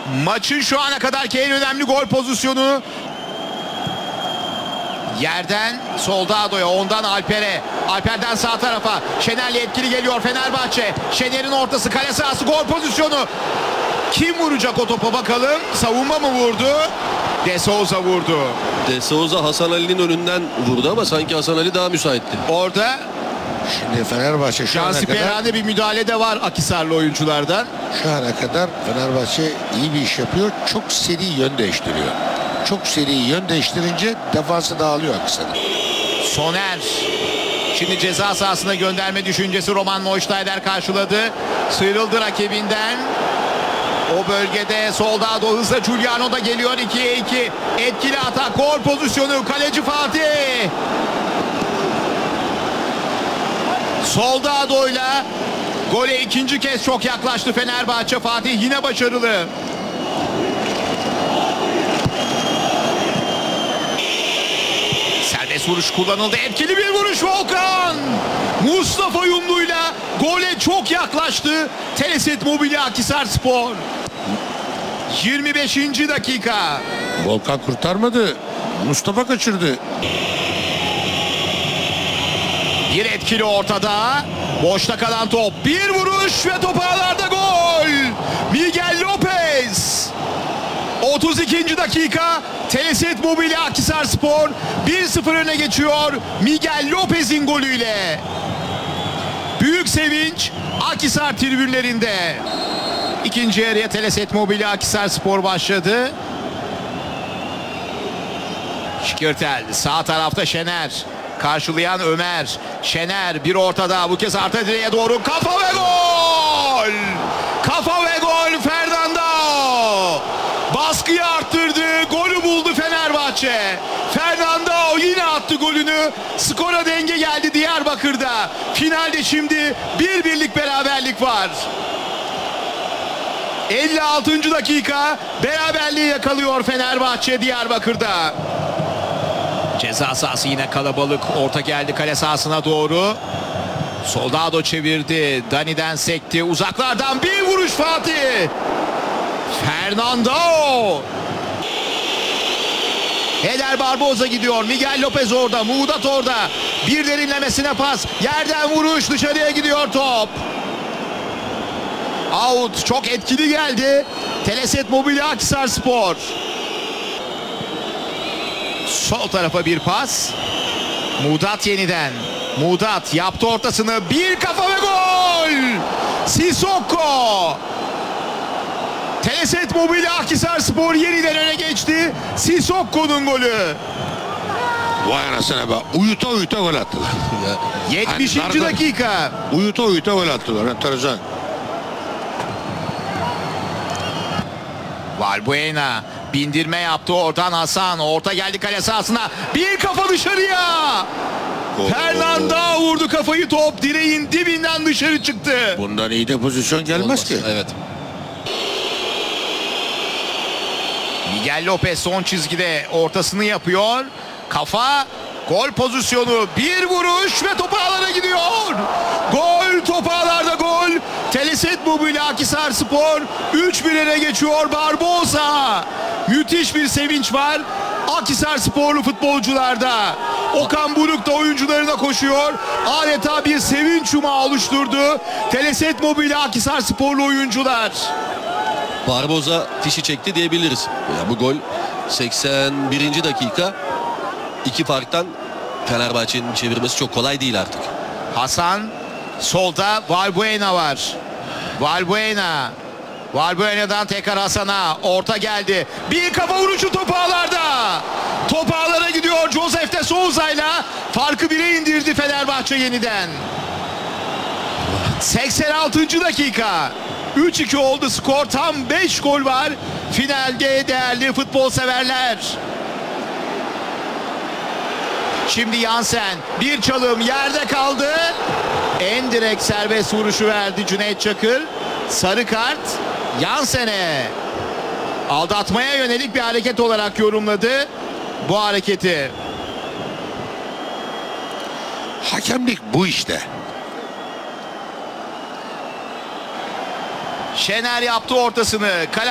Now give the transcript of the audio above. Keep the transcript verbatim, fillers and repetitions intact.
Maçın şu ana kadarki en önemli gol pozisyonu. Yerden Soldado'ya, ondan Alper'e. Alper'den sağ tarafa. Şener'le etkili geliyor Fenerbahçe. Şener'in ortası, kale sahası, gol pozisyonu. Kim vuracak o topa bakalım? Savunma mı vurdu? De Souza vurdu. De Souza Hasan Ali'nin önünden vurdu ama sanki Hasan Ali daha müsaitti. Orada Şimdi Fenerbahçe şu ana kadar Cansiperade bir müdahale de var Akhisarlı oyunculardan. şu ana kadar Fenerbahçe iyi bir iş yapıyor. Çok seri yön değiştiriyor. Çok seri yön değiştirince defansı dağılıyor Akhisar'ın. Soner. Şimdi ceza sahasına gönderme düşüncesi, Roman Neustaeder karşıladı. Sıyrıldı rakibinden. O bölgede Soldado hızla, Giuliano da geliyor. ikiye iki. Etkili atak, gol pozisyonu. Kaleci Fatih. Soldado'yla gole ikinci kez çok yaklaştı Fenerbahçe. Fatih yine başarılı. Serbest vuruş kullanıldı. Etkili bir vuruş Volkan. Mustafa Yumlu'yla gole çok yaklaştı Telesit Mobilya Akhisarspor. yirmi beşinci dakika. Volkan kurtarmadı. Mustafa kaçırdı. Bir etkili ortada. Boşta kalan top. Bir vuruş ve top ağlarda, gol. Miguel Lopez. otuz ikinci dakika. Telesit Mobilya Akhisarspor bir sıfır öne geçiyor Miguel Lopez'in golüyle. Büyük sevinç Akhisar tribünlerinde. İkinci yarıya Telesit Mobilya Akhisarspor başladı. Şikirtel sağ tarafta, Şener. Karşılayan Ömer. Şener bir ortada, bu kez arka direğe doğru, kafa ve gol! Kafa ve gol Fernando! Baskıyı arttırdı, golü buldu Fenerbahçe. Fernando yine attı golünü. Skora denge geldi Diyarbakır'da. Finalde şimdi bir birlik beraberlik var. elli altıncı dakika, beraberliği yakalıyor Fenerbahçe Diyarbakır'da. Ceza sahası yine kalabalık. Orta geldi kale sahasına doğru. Soldado çevirdi. Dani'den sekti. Uzaklardan bir vuruş Fatih. Fernando. Eder Barboza gidiyor. Miguel Lopez orada. Muğdat orada. Bir derinlemesine pas. Yerden vuruş. Dışarıya gidiyor top. Out. Çok etkili geldi. Telesit Mobilya Akhisarspor. Sol tarafa bir pas. Muğdat yeniden. Muğdat yaptı ortasını. Bir kafa ve gol. Sissoko. Telesit Mobilya Akhisarspor yeniden öne geçti. Sissoko'nun golü. Vay anasına be. Uyuta uyuta gol attılar. yetmişinci Hani dakika. Uyuta uyuta gol attılar. Enteresan. Valbuena bindirme yaptı, oradan Hasan. Orta geldi kale sahasına. Bir kafa dışarıya. Oo. Fernando vurdu kafayı, top direğin dibinden dışarı çıktı. Bundan iyi de pozisyon gelmez Olmaz. ki. Evet. Miguel Lopez son çizgide ortasını yapıyor. Kafa, gol pozisyonu, bir vuruş ve top ağlara gidiyor. Gol, top ağlarda gol. Telesit Mobilya Akhisarspor üç bir öne geçiyor Barboza. Müthiş bir sevinç var Akhisarsporlu futbolcularda. Okan Buruk da oyuncularına koşuyor. Adeta bir sevinç yumağı oluşturdu Telesit Mobilya Akhisarsporlu oyuncular. Barboza fişi çekti diyebiliriz. Ya bu gol seksen birinci dakika. İki farktan Fenerbahçe'nin çevirmesi çok kolay değil artık. Hasan, solda Valbuena var. Valbuena. Valbuena'dan tekrar Hasan'a. Orta geldi. Bir kafa vuruşu top ağlarda. Top ağlara gidiyor Josef de Souza'yla. Farkı bire indirdi Fenerbahçe yeniden. seksen altıncı dakika. üç iki oldu skor. Tam beş gol var finalde değerli futbol severler. Şimdi Yansen, bir çalım, yerde kaldı. En direkt serbest vuruşu verdi Cüneyt Çakır. Sarı kart Yansen'e. Aldatmaya yönelik bir hareket olarak yorumladı bu hareketi. Hakemlik bu işte. Şener yaptı ortasını. Kale